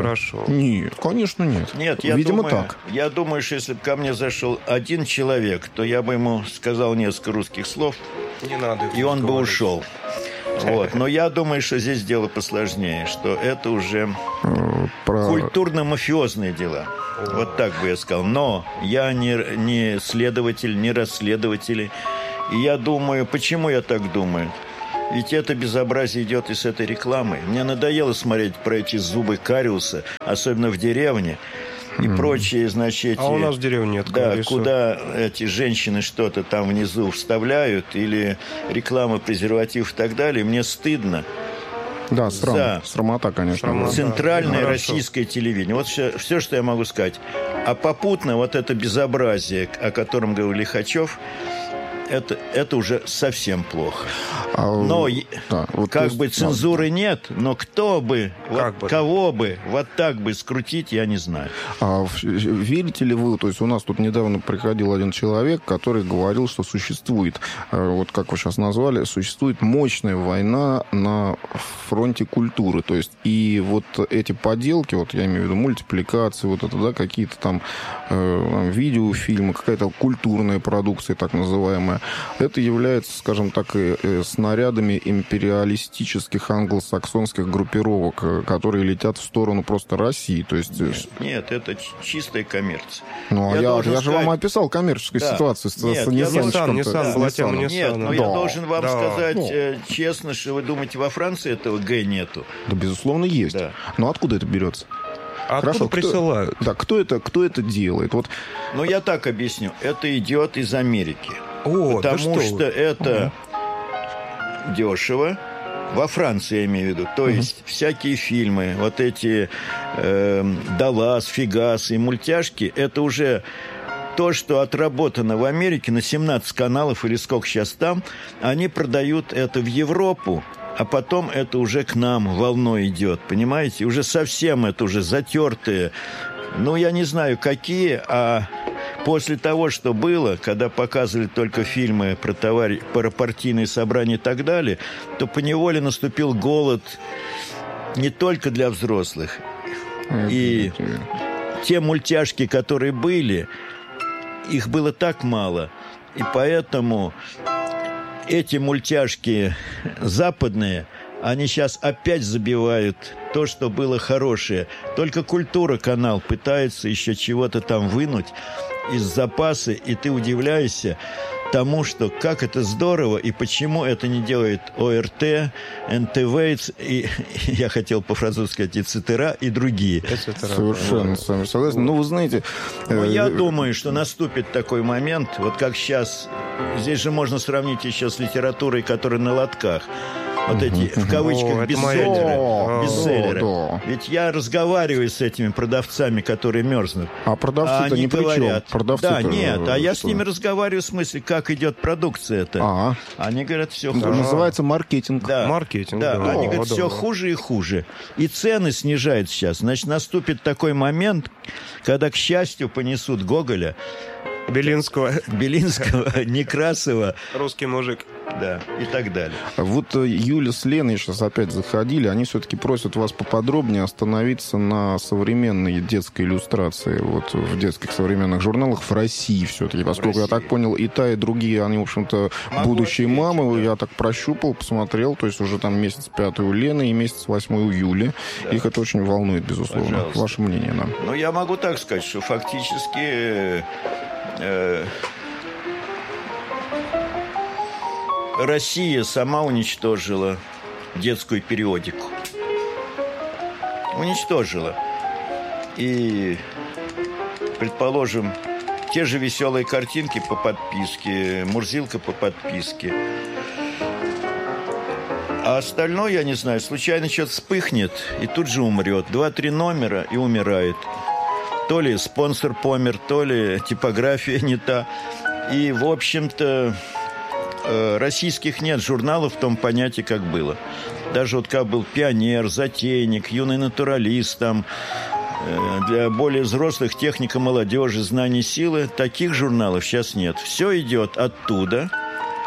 Нет, конечно, нет. Нет, я Видимо, думаю, так. Я думаю, что если бы ко мне зашел один человек, то я бы ему сказал несколько русских слов, Не надо. и он бы ушел. Вот. Но я думаю, что здесь дело посложнее, что это уже Про... культурно-мафиозные дела. Вот так бы я сказал. Но я не, не следователь, не расследователь. И я думаю, почему я так думаю? Ведь это безобразие идет из этой рекламы. Мне надоело смотреть про эти зубы кариуса, особенно в деревне. И mm. прочие, значит... А у нас в деревне нет Да, кариеса. куда эти женщины что-то там внизу вставляют, или реклама презервативов и так далее. Мне стыдно. Да, срам. За Срамота, конечно. Срамота. Центральное Да, российское телевидение. Вот все, все, что я могу сказать. А попутно вот это безобразие, о котором говорил Лихачев, это, это уже совсем плохо. А, Но да, вот как есть, бы цензуры да. нет, но кто бы, вот бы? кого бы вот так бы скрутить, я не знаю. А верите ли вы, то есть у нас тут недавно приходил один человек, который говорил, что существует, вот как вы сейчас назвали, существует мощная война на фронте культуры, то есть и вот эти поделки, вот я имею в виду мультипликации, вот это, да, какие-то там э, видеофильмы, какая-то культурная продукция, так называемая, это является, скажем так, и, и снарядами империалистических англосаксонских группировок, которые летят в сторону просто России. То есть... Нет, нет, это чистая коммерция. Ну, я, я, я же вам описал коммерческую да. ситуацию с, нет, с Nissan. Nissan была тема Nissan. Нет, но да. я должен вам да. сказать да. э, честно, что вы думаете, во Франции этого Г нету? Да, безусловно, есть. Да. Но откуда это берется? А Хорошо, откуда присылают? Кто, да, кто это, кто это делает? Вот. Ну, я так объясню. Это идет из Америки. О, потому да что, что это угу. дешево. Во Франции, я имею в виду. То угу. есть всякие фильмы, вот эти э, «Даллас», «Фигасы» и мультяшки, это уже то, что отработано в Америке на семнадцать каналов или сколько сейчас там, они продают это в Европу, а потом это уже к нам волной идет, понимаете? Уже совсем это уже затертые, ну, я не знаю, какие, а после того, что было, когда показывали только фильмы про, товар... про партийные собрания и так далее, то поневоле наступил голод не только для взрослых. И те мультяшки, которые были, их было так мало. И поэтому эти мультяшки западные, они сейчас опять забивают то, что было хорошее. Только «Культура» канал пытается еще чего-то там вынуть из запаса, и ты удивляешься тому, что как это здорово, и почему это не делает ОРТ, эн тэ вэ, и, я хотел по-французски сказать, и ЦТРА, и другие. Совершенно с вами согласен. Ну, вы знаете... Но э... я думаю, что наступит такой момент, вот как сейчас, здесь же можно сравнить еще с литературой, которая на лотках. Вот эти, в кавычках, О, бестселлеры. бестселлеры. Да, да. Ведь я разговариваю с этими продавцами, которые мерзнут. А продавцы-то а ни при чем. Да, нет, а я с ними разговариваю в смысле, как идет продукция-то. А. Они говорят, все да. хуже. Называется маркетинг. Да. Маркетинг, да. да. Они О, говорят, да, все да. хуже и хуже. И цены снижают сейчас. Значит, наступит такой момент, когда, к счастью, понесут Гоголя, Белинского. Белинского, Некрасова. Русский мужик. Да, и так далее. Вот Юля с Леной сейчас опять заходили. Они все-таки просят вас поподробнее остановиться на современной детской иллюстрации. Вот в детских современных журналах в России все-таки. Поскольку, я так понял, и та, и другие, они, в общем-то, Могу будущие ответить, мамы. да. Я так прощупал, посмотрел. То есть уже там месяц пятый у Лены и месяц восьмой у Юли. Да. Их это очень волнует, безусловно. Пожалуйста. Ваше мнение, да? Ну, я могу так сказать, что фактически... Э, Россия сама уничтожила детскую периодику. Уничтожила. И, предположим, те же веселые картинки по подписке, Мурзилка по подписке. А остальное, я не знаю, случайно что-то вспыхнет и тут же умрет. Два-три номера и умирает. То ли спонсор помер, то ли типография не та. И, в общем-то, российских нет журналов в том понятии, как было. Даже вот как был «Пионер», «Затейник», «Юный натуралист», там, для более взрослых «Техника молодежи», «Знание силы», таких журналов сейчас нет. Все идет оттуда.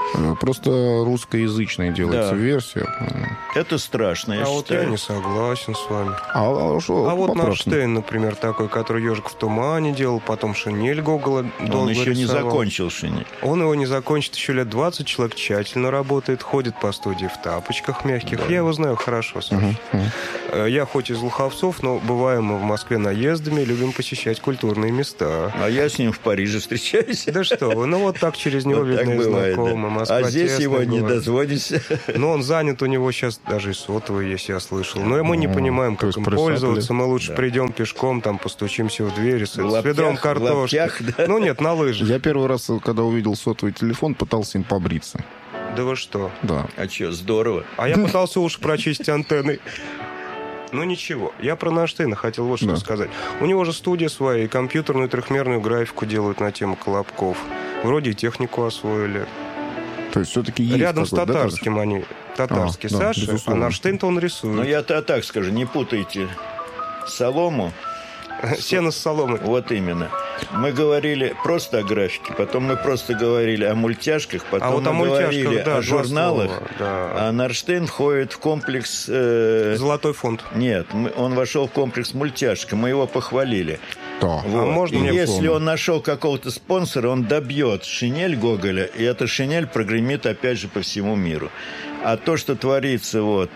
Просто русскоязычная делается Да. версия. Это страшно, я А вот считаю. я не согласен с вами. А, а, что, А вот по-простому? Нарштейн, например, такой, который «Ежик в тумане» делал, потом «Шинель» Гогола долго Он еще не рисовал. закончил «Шинель». Он его не закончит еще лет двадцать. Человек тщательно работает, ходит по студии в тапочках мягких. Да. Я его знаю хорошо, Саша. Мгм, мгм. Э, Я хоть из Луховцов, но бываем мы в Москве наездами, любим посещать культурные места. А я с ним в Париже встречаюсь. Да что вы, ну вот так через него, Вот так видно, и бывает, да. знакомы. Москва А здесь тесный его не город. дозвонишься. Но он занят, у него сейчас даже и сотовый есть, я слышал. Но мы не М, понимаем, то как есть им присапали. пользоваться. Мы лучше Да. придем пешком, там постучимся в дверь с, В с ведром лаптях, в картошки. лаптях, да. Ну нет, на лыжах. Я первый раз, когда увидел сотовый телефон, пытался им побриться. Да вы что? Да. А что, здорово. А я пытался уши прочистить антенной. Ну ничего, я про Нарштейна хотел вот что Да. сказать. У него же студия своя, и компьютерную трехмерную графику делают на тему колобков. Вроде и технику освоили. То есть все-таки есть Рядом с какой-то, да, татарским они. Татарский А, да, Саша, а безусловно. Нарштейн-то он Но рисует. я-то так скажу, не путайте солому. Сено с соломой. Вот именно. Мы говорили просто о графике, потом мы просто говорили о мультяшках, потом А вот о мы мультяшках, говорили да, о два журналах. слова, да. А Нарштейн входит в комплекс... э, Золотой фонд. Нет, мы- он вошел в комплекс мультяшка, мы его похвалили. Да. Вот. можно И мне если помню? он нашел какого-то спонсора, он добьет «Шинель» Гоголя, и эта «Шинель» прогремит опять же по всему миру. А то, что творится вот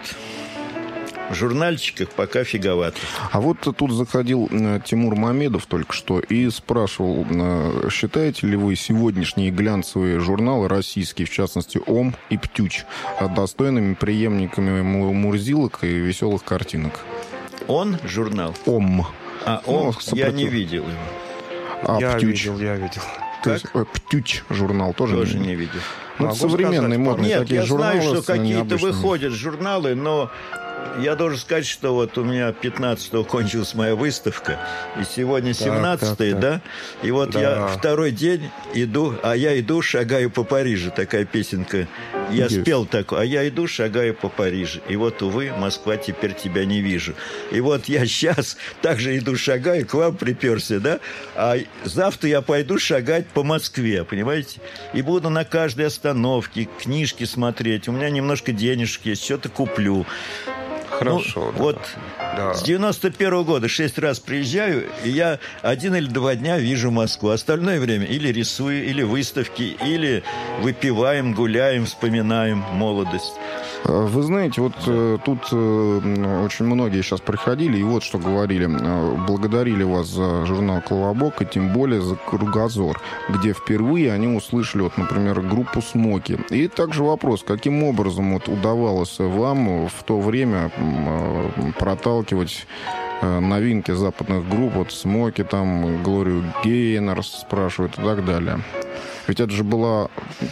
в журнальчиках, пока фиговато. А вот тут заходил э, Тимур Мамедов только что и спрашивал, э, считаете ли вы сегодняшние глянцевые журналы российские, в частности «Ом» и «Птюч», э, достойными преемниками му- Мурзилок и веселых картинок? Он журнал? «Ом». А Ну, он, я сопротив- не видел его. А я «Птюч»? видел, я видел. То есть, э, «Птюч» журнал тоже, Тоже не видел. Ну, Могу современные, сказать, модные Нет, такие я журналы. знаю, что с какие-то необычными. выходят журналы, но я должен сказать, что вот у меня пятнадцатого кончилась моя выставка, и сегодня семнадцатое, так, да? И вот Да. я второй день иду, а я иду, шагаю по Парижу, такая песенка. Я Есть. спел такое, а я иду, шагаю по Парижу. И вот, увы, Москва, теперь тебя не вижу. И вот я сейчас также иду, шагаю, к вам приперся, да? А завтра я пойду шагать по Москве, понимаете? И буду на каждой остановке книжки смотреть. У меня немножко денежек есть, что-то куплю. Хорошо. Ну, да. вот Да. с девяносто первого года шесть раз приезжаю, и я один или два дня вижу Москву. Остальное время или рисую, или выставки, или выпиваем, гуляем, вспоминаем молодость. Вы знаете, вот э, тут э, очень многие сейчас приходили и вот что говорили. Э, благодарили вас за журнал «Колобок» и тем более за «Кругозор», где впервые они услышали, вот, например, группу «Смоки». И также вопрос, каким образом вот удавалось вам в то время м, э, проталкивать э, новинки западных групп, вот «Смоки», там, Глорию Гейнер спрашивают и так далее. Ведь это же была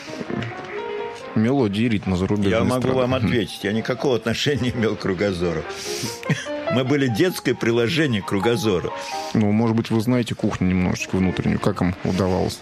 мелодия и ритма зарубежной Я могу эстрады. вам ответить, я никакого отношения не имел к «Кругозору». Мы были детское приложение к «Кругозору». Ну, может быть, вы знаете кухню немножечко внутреннюю, как им удавалось?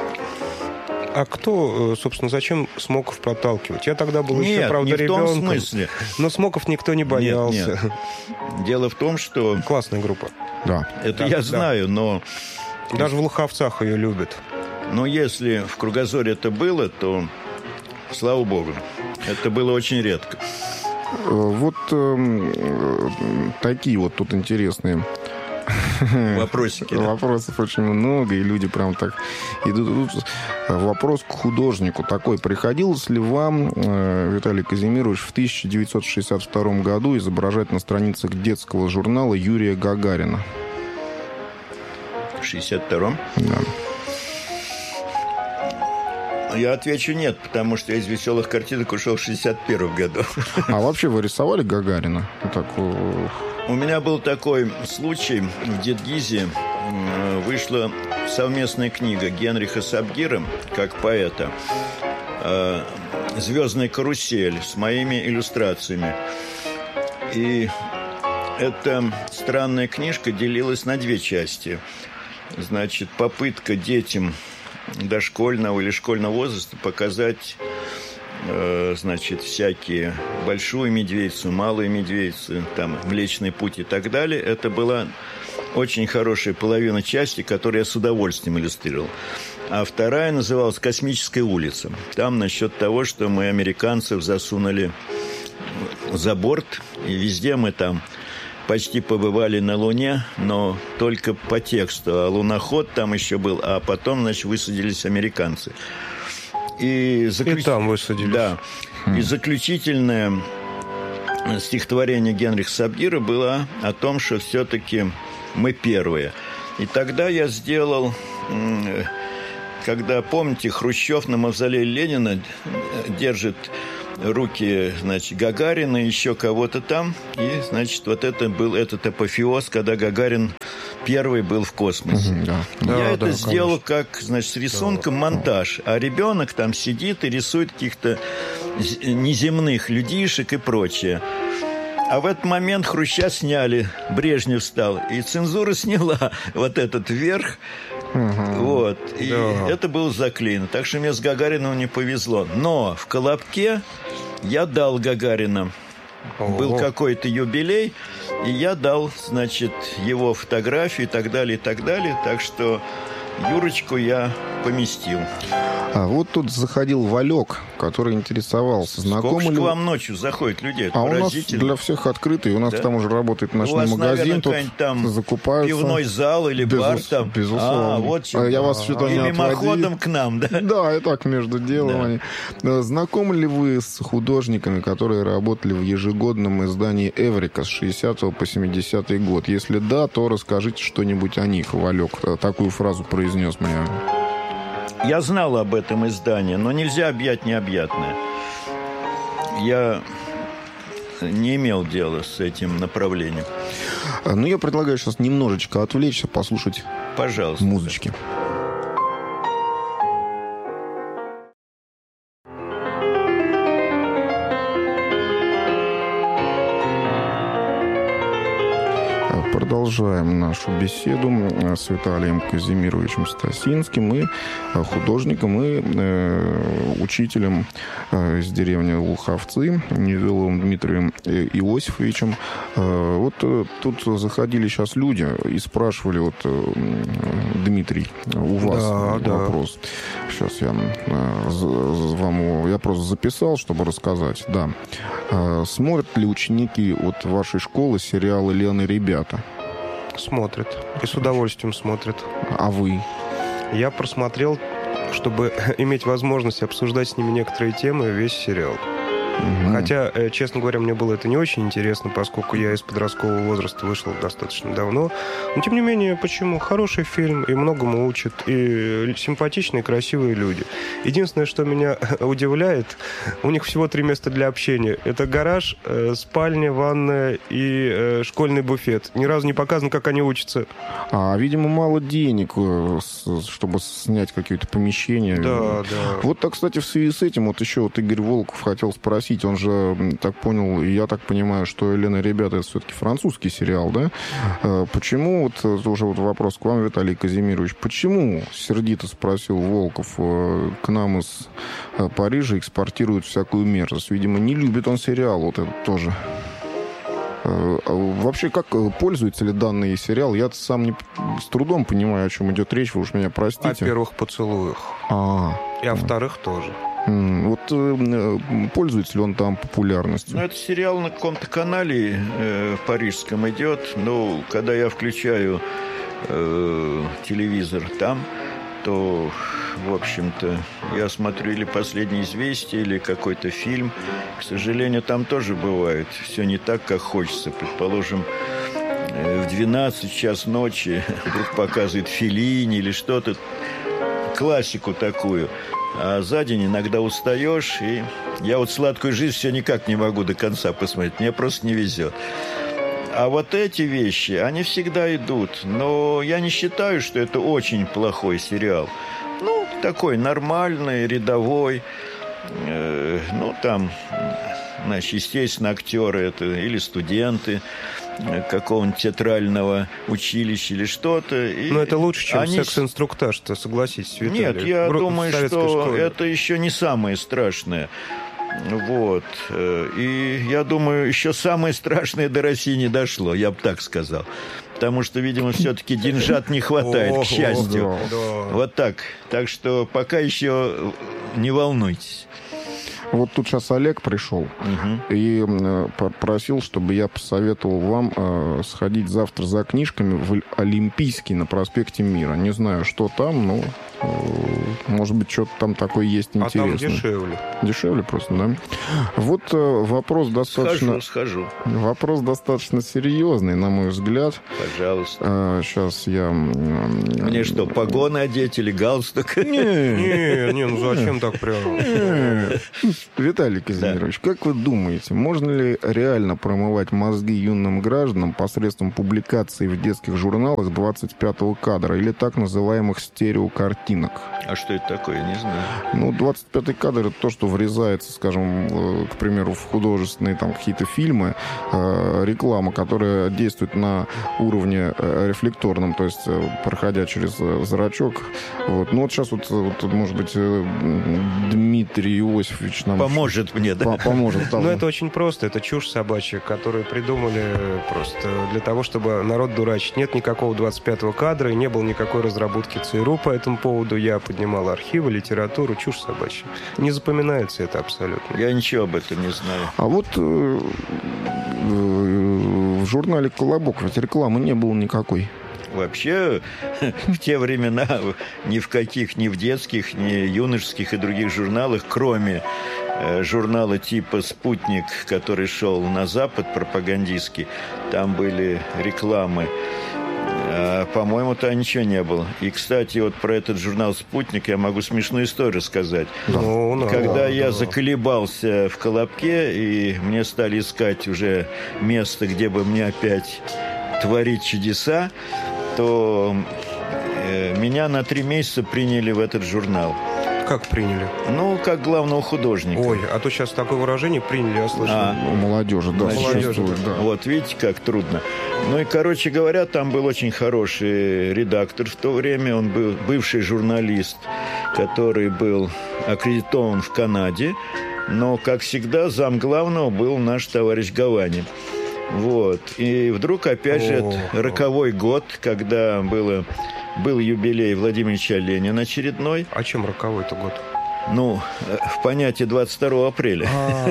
А кто, э, собственно, зачем Смоков проталкивать? Я тогда был еще, Нет, правда, не в том ребенком. смысле. Но Смоков никто не боялся. Нет, нет. Дело в том, что Классная группа. Да. это Да, я да. знаю, но, Даже в Луховцах ее любят. но если в «Кругозоре» это было, то слава богу, это было очень редко. Э, Вот эм, э, такие вот тут интересные Вопросики. да. вопросов очень много, и люди прям так идут. Тут вопрос к художнику такой. Приходилось ли вам, э, Виталий Казимирович, в тысяча девятьсот шестьдесят втором году изображать на страницах детского журнала Юрия Гагарина? В шестьдесят втором Да. я отвечу нет, потому что я из «Веселых картинок» ушел в шестьдесят первом году. А вообще вы рисовали Гагарина? Вот так, э, У меня был такой случай. В Дедгизе м, вышла совместная книга Генриха Сабгира, как поэта, э, «Звездная карусель» с моими иллюстрациями. И эта странная книжка делилась на две части. Значит, попытка детям дошкольного или школьного возраста показать, э, значит, всякие большую медведицу, малую медведицу, там, Млечный путь и так далее. Это была очень хорошая половина части, которую я с удовольствием иллюстрировал. а вторая называлась «Космическая улица». Там насчет того, что мы американцев засунули за борт, и везде мы там почти побывали на Луне, но только по тексту. А луноход там еще был, а потом, значит, высадились американцы. И, заключ... и там высадились. Да. И заключительное стихотворение Генриха Сабгира было о том, что все-таки мы первые. И тогда я сделал... Когда, помните, Хрущев на мавзолее Ленина держит руки, значит, Гагарина, еще кого-то там. И, значит, вот это был этот апофеоз, когда Гагарин первый был в космосе. Угу, да. Я да, это да, сделал конечно. как, значит, с рисунком да. монтаж. А ребенок там сидит и рисует каких-то неземных людишек и прочее. А в этот момент Хруща сняли, Брежнев встал, и цензура сняла вот этот верх. Угу. Вот. И да. это было заклеено. Так что мне с Гагарином не повезло. Но в Колобке я дал Гагарина. Ого. Был какой-то юбилей, и я дал, значит, его фотографию и так далее, и так далее. Так что Юрочку я поместил. А вот тут заходил Валек, который интересовался, знакомы Сколько ли... к вам ночью заходит людей? Это а у нас поразительно. для всех открытый. У нас да? там уже работает ночной у вас, магазин. Наверное, тут там закупаются. Пивной зал или Безус... бар там. Безусловно. А, вот чем. Я вас что-то и не мимоходом отводил. к нам, да? Да, и так между делом. Да. Знакомы ли вы с художниками, которые работали в ежегодном издании «Эврика» с шестидесятого по семидесятый год? Если да, то расскажите что-нибудь о них. Валек такую фразу произнес мне. Я знал об этом издании, но нельзя объять необъятное. Я не имел дела с этим направлением. Ну, я предлагаю сейчас немножечко отвлечься, послушать Пожалуйста. музычки. Продолжаем нашу беседу с Виталием Казимировичем Стасинским и художником и э, учителем э, из деревни Луховцы Невиловым Дмитрием Иосифовичем. Э, вот э, тут заходили сейчас люди и спрашивали, вот, э, Дмитрий, у вас да, вопрос. Да. Сейчас я э, вам я просто записал, чтобы рассказать. Да. Э, смотрят ли ученики от вашей школы сериалы «Лена, ребята»? Смотрят. И с удовольствием смотрят. А вы? Я просмотрел, чтобы иметь возможность обсуждать с ними некоторые темы, весь сериал. Угу. Хотя, честно говоря, мне было это не очень интересно, поскольку я из подросткового возраста вышел достаточно давно. Но, тем не менее, почему? Хороший фильм, и многому учат, и симпатичные, красивые люди. Единственное, что меня удивляет, у них всего три места для общения. Это гараж, спальня, ванная и школьный буфет. Ни разу не показано, как они учатся. А, видимо, мало денег, чтобы снять какие-то помещения. Да, да. Вот так, кстати, в связи с этим, вот еще вот Игорь Волков хотел спросить, он же, так понял, и я так понимаю, что «Елена, ребята» — это все-таки французский сериал, да? Почему, вот уже вот вопрос к вам, Виталий Казимирович, почему, сердито спросил Волков, к нам из Парижа экспортируют всякую мерзость? Видимо, не любит он сериал, вот этот тоже. Вообще, как пользуется ли данный сериал? Я сам не, с трудом понимаю, о чем идет речь, вы уж меня простите. О первых поцелуях. А, и о вторых тоже. Вот э, пользуется ли он там популярностью? Ну, это сериал на каком-то канале э, парижском идет. Ну, когда я включаю э, телевизор там, то, в общем-то, я смотрю или «Последние известия», или какой-то фильм. К сожалению, там тоже бывает все не так, как хочется. Предположим, э, в двенадцать час ночи вдруг показывает Феллини или что-то, классику такую. А за день иногда устаешь, и я вот «Сладкую жизнь» все никак не могу до конца посмотреть, мне просто не везет. А вот эти вещи, они всегда идут, но я не считаю, что это очень плохой сериал. Ну, такой нормальный, рядовой, э, ну, там, значит, естественно, актеры это или студенты какого-нибудь театрального училища или что-то. Но это лучше, чем они... секс-инструктаж-то, согласитесь, Виталий. Нет, я в... думаю, в что школе. это еще не самое страшное. Вот. И я думаю, еще самое страшное до России не дошло, я бы так сказал. потому что, видимо, все-таки деньжат не хватает, к счастью. Да. Вот так. Так что пока еще не волнуйтесь. Вот тут сейчас Олег пришел Угу. и э, попросил, чтобы я посоветовал вам э, сходить завтра за книжками в Олимпийский на проспекте Мира. Не знаю, что там, но э, может быть, что-то там такое есть А интересное. там дешевле. Дешевле просто, да? Вот э, вопрос достаточно... Схожу, схожу. Вопрос достаточно серьезный, на мой взгляд. Пожалуйста. Э, сейчас я... Мне что, погоны одеть или галстук? Не, Не, не, ну зачем так прям? Виталий Казимирович, да. Как вы думаете, можно ли реально промывать мозги юным гражданам посредством публикаций в детских журналах двадцать пятого кадра или так называемых стереокартинок? А что это такое, я не знаю. Ну, двадцать пятый кадр — это то, что врезается, скажем, к примеру, в художественные там какие-то фильмы, э, реклама, которая действует на уровне э, рефлекторном, то есть э, проходя через э, зрачок. Вот. Ну, вот сейчас вот, вот может быть, э, Дмитрий Иосифович нам Поможет мне, да? поможет. Там. Ну, это очень просто. Это чушь собачья, которую придумали просто для того, чтобы народ дурачить. Нет никакого двадцать пятого кадра, и не было никакой разработки ЦРУ по этому поводу. Я поднимал архивы, литературу, чушь собачья. Не запоминается это абсолютно. Я ничего об этом не знаю. А вот э, э, в журнале «Колобок» ведь рекламы не было никакой. Вообще, в те времена ни в каких, ни в детских, ни юношеских и других журналах, кроме э, журнала типа «Спутник», который шел на Запад, пропагандистский, там были рекламы. А, по-моему, там ничего не было. И, кстати, вот про этот журнал «Спутник» я могу смешную историю рассказать. Ну, ну, Когда да, я да. заколебался в «Колобке», и мне стали искать уже место, где бы мне опять творить чудеса, то э, меня на три месяца приняли в этот журнал. Как приняли? Ну, как главного художника. Ой, а то сейчас такое выражение приняли, я слышал. А. У молодежи, да, Значит, существует, да. Вот, видите, как трудно. Ну и, короче говоря, там был очень хороший редактор в то время. Он был бывший журналист, который был аккредитован в Канаде. Но, как всегда, замглавного был наш товарищ Гавани. Вот. И вдруг, опять же, О, это роковой год, когда было, был юбилей Владимира Ильича Ленина очередной. А чем роковой-то год? Ну, в понятии двадцать второго апреля.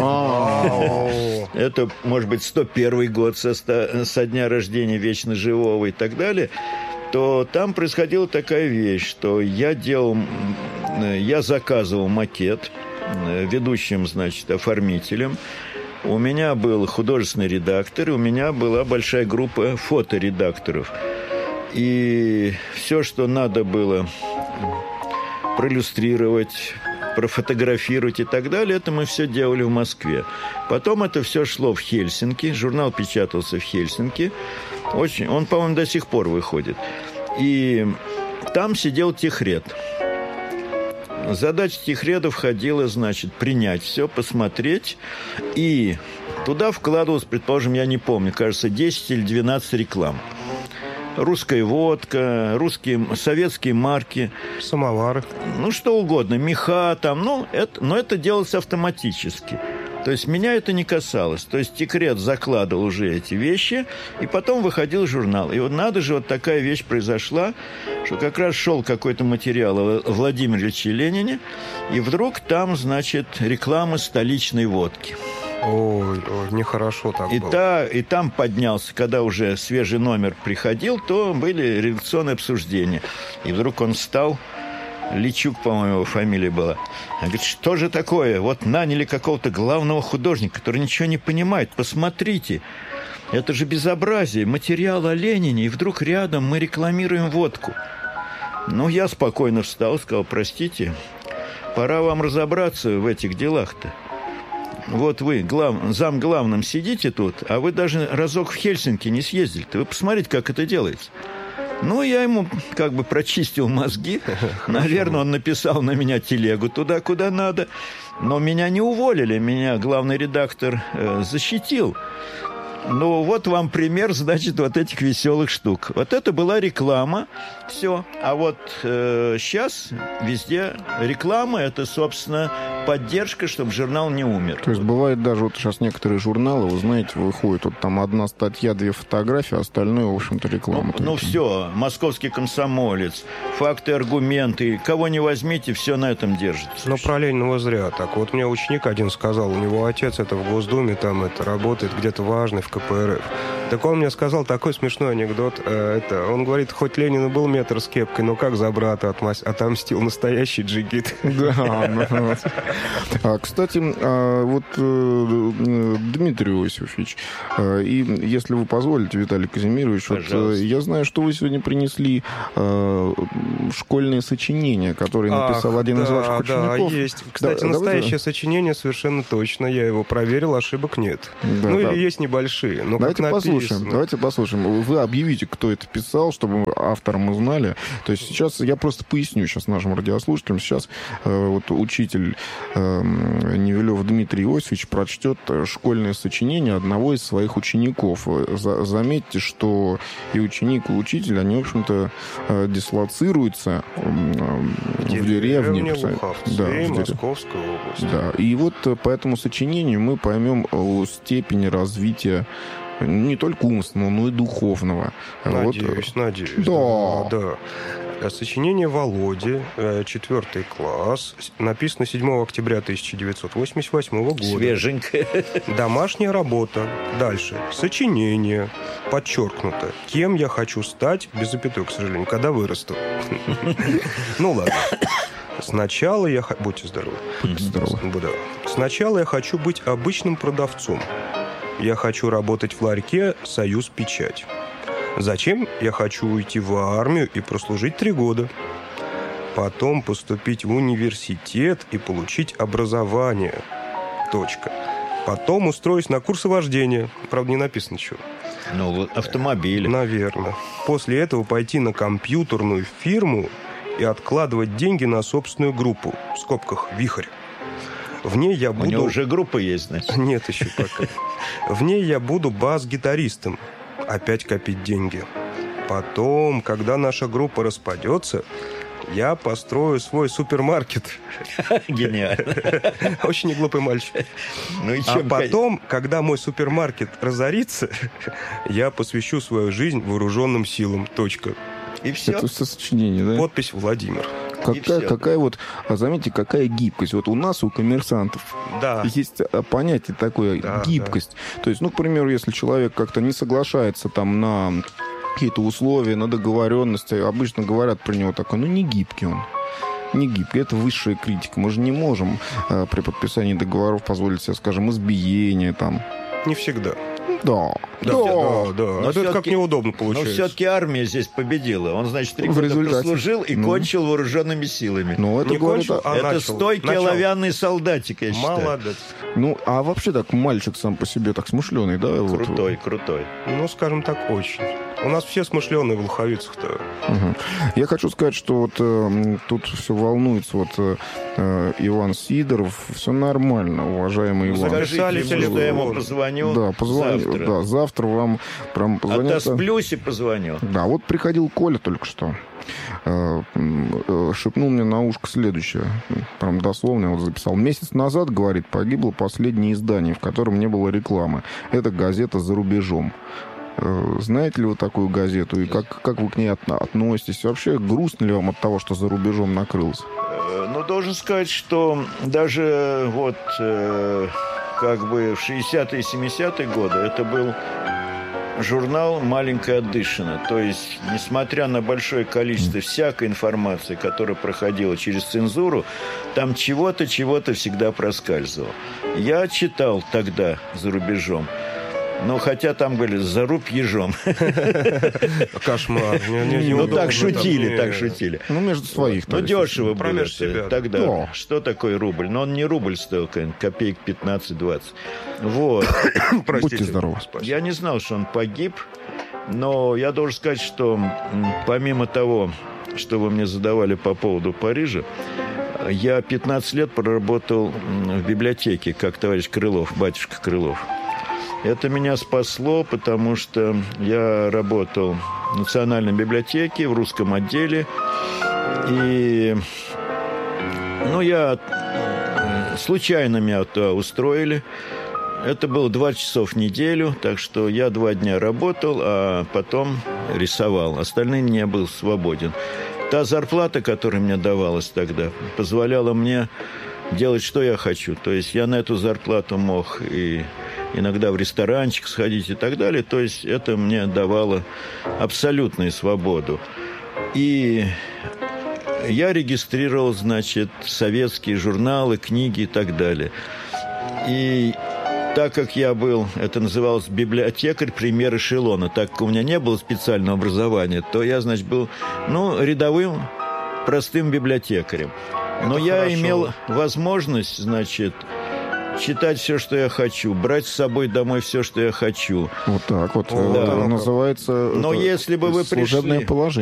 Это, может быть, сто первый год со, со дня рождения Вечно Живого и так далее. То там происходила такая вещь, что я делал, я заказывал макет ведущим, значит, оформителем. У меня был художественный редактор, и у меня была большая группа фоторедакторов. И все, что надо было проиллюстрировать, профотографировать и так далее, это мы все делали в Москве. Потом это все шло в Хельсинки, журнал печатался в Хельсинки. Очень, он, по-моему, до сих пор выходит. И там сидел техред. Задача техреда входила, значит, принять все, посмотреть. И туда вкладывалось, предположим, я не помню, кажется, десять или двенадцать реклам. Русская водка, русские, советские марки. Самовары. Ну, что угодно, меха там. Ну, это, но это делалось автоматически. То есть меня это не касалось. То есть техред закладывал уже эти вещи, и потом выходил журнал. И вот надо же, вот такая вещь произошла, что как раз шел какой-то материал о Владимире Ильиче Ленине, и вдруг там, значит, реклама столичной водки. Ой, ой, нехорошо так И, было. та, и там поднялся, когда уже свежий номер приходил, то были редакционные обсуждения. И вдруг он встал, Личук, по-моему, его фамилия была. Он говорит, что же такое? Вот наняли какого-то главного художника, который ничего не понимает. Посмотрите, это же безобразие. Материал о Ленине, и вдруг рядом мы рекламируем водку. Ну, я спокойно встал и сказал, простите, пора вам разобраться в этих делах-то. Вот вы глав... зам главным сидите тут, а вы даже разок в Хельсинки не съездили-то. Вы посмотрите, как это делается. Ну, я ему как бы прочистил мозги. Наверное, он написал на меня телегу туда, куда надо. Но меня не уволили. Меня главный редактор э, защитил. Ну, вот вам пример, значит, вот этих веселых штук. Вот это была реклама. Все. А вот э, сейчас везде реклама – это, собственно, поддержка, чтобы журнал не умер. То есть бывает даже, вот сейчас некоторые журналы, вы знаете, выходят, вот там одна статья, две фотографии, а остальное, в общем-то, реклама. Ну, ну все, «Московский комсомолец», «Факты, аргументы», кого не возьмите, все на этом держится. Но про Ленина зря так. Вот мне ученик один сказал, у него отец это в Госдуме, там это работает где-то важный в ка пэ эр эф. Так он мне сказал такой смешной анекдот. Э, это, он говорит, хоть Ленин и был метр с кепкой, но как за брата отмас- отомстил настоящий джигит. Да. Кстати, вот Дмитрий Иосифович, и если вы позволите, Виталий Казимирович, вот я знаю, что вы сегодня принесли школьные сочинения, которые написал один из ваших учеников. Да, есть. Кстати, настоящее сочинение совершенно точно. Я его проверил, ошибок нет. Ну или есть небольшие, но как написано. Послушаем, давайте послушаем. Вы объявите, кто это писал, чтобы автора мы знали. То есть сейчас я просто поясню сейчас нашим радиослушателям. Сейчас э, вот учитель э, Невелев Дмитрий Иосифович прочтет школьное сочинение одного из своих учеников. За, заметьте, что и ученик, и учитель, они, в общем-то, э, дислоцируются э, в деревне. Деревня Луховцы, да, в Московской области. Да. И вот по этому сочинению мы поймем степень развития не только умственного, но и духовного. Надеюсь, вот. надеюсь. Да. да. да. Сочинение Володи, четвертый класс, написано седьмого октября тысяча девятьсот восемьдесят восьмого года. Свеженькая. Домашняя работа. Дальше. Сочинение. Подчеркнуто. Кем я хочу стать, без запятой, к сожалению, когда вырасту. Ну ладно. Сначала я... Будьте здоровы. Будьте здоровы. Сначала я хочу быть обычным продавцом. Я хочу работать в ларьке «Союз Печать». Зачем? Я хочу уйти в армию и прослужить три года. Потом поступить в университет и получить образование. Точка. Потом устроюсь на курсы вождения. Правда, не написано чего. Ну, автомобили. Наверное. После этого пойти на компьютерную фирму и откладывать деньги на собственную группу. В скобках «Вихрь». В ней я буду... У него уже группа есть, значит? Нет еще пока. В ней я буду бас-гитаристом. Опять копить деньги. Потом, когда наша группа распадется, я построю свой супермаркет. Гениально. Очень неглупый мальчик. Ну и а потом, когда мой супермаркет разорится, я посвящу свою жизнь вооруженным силам. Точка. И все. Это все сочинение, да? Подпись Владимир. Какая, какая вот, заметьте, какая гибкость. Вот у нас, у коммерсантов, да. есть понятие такое, да, гибкость. Да. То есть, ну, к примеру, если человек как-то не соглашается там на какие-то условия, на договоренности, обычно говорят про него такое, ну, не гибкий он. Не гибкий. Это высшая критика. Мы же не можем э, при подписании договоров позволить себе, скажем, избиение там. Не всегда. Да, да, да, да, да. Но это как неудобно получается. Но все-таки армия здесь победила. Он, значит, три года прослужил и ну, кончил вооруженными силами. Ну, это, не говорит, кончил, а это начал. стойкий начал. оловянный солдатик, я считаю. Молодец. Ну, а вообще так мальчик сам по себе так смышленый, да? Крутой, вот. крутой. Ну, скажем так, очень. У нас все смышленые в Луховицах-то. Угу. Я хочу сказать, что вот э, тут все волнуется. Вот э, Иван Сидоров. Все нормально, уважаемый Иван. Скажите ему, что я ему позвоню да, позвоню, завтра. Да, завтра вам прям позвоню. Отосплюсь и позвоню. Да, вот приходил Коля только что. Э, э, шепнул мне на ушко следующее. Прям дословно я вот записал. Месяц назад, говорит, погибло последнее издание, в котором не было рекламы. Это газета «За рубежом». Знаете ли вы такую газету? И как, как вы к ней относитесь? Вообще, грустно ли вам от того, что «За рубежом» накрылся? Ну, должен сказать, что даже вот как бы в шестидесятые и семидесятые годы это был журнал «Маленькая отдышина». То есть, несмотря на большое количество всякой информации, которая проходила через цензуру, там чего-то, чего-то всегда проскальзывало. Я читал тогда «За рубежом». Ну, хотя там были «Заруб ежом». Кошмар. Ну, так шутили, так шутили. Ну, между своих. Ну, дешево было тогда. Что такое рубль? Но он не рубль стоил, копеек пятнадцать-двадцать. Вот. Будьте здоровы. Я не знал, что он погиб, но я должен сказать, что помимо того, что вы мне задавали по поводу Парижа, я пятнадцать лет проработал в библиотеке, как товарищ Крылов, батюшка Крылов. Это меня спасло, потому что я работал в Национальной библиотеке, в русском отделе. И ну, я случайно меня туда устроили. Это было два часа в неделю, так что я два дня работал, а потом рисовал. Остальные не был свободен. Та зарплата, которая мне давалась тогда, позволяла мне делать, что я хочу. То есть я на эту зарплату мог и иногда в ресторанчик сходить и так далее. То есть это мне давало абсолютную свободу. И я регистрировал, значит, советские журналы, книги и так далее. И так как я был, это называлось библиотекарь премьер эшелона, так как у меня не было специального образования, то я, значит, был, ну, рядовым, простым библиотекарем. Но я хорошо. Имел возможность, значит, читать все, что я хочу, брать с собой домой все, что я хочу. Вот так вот. Да. Это называется. Но если бы вы служебное пришли... положение.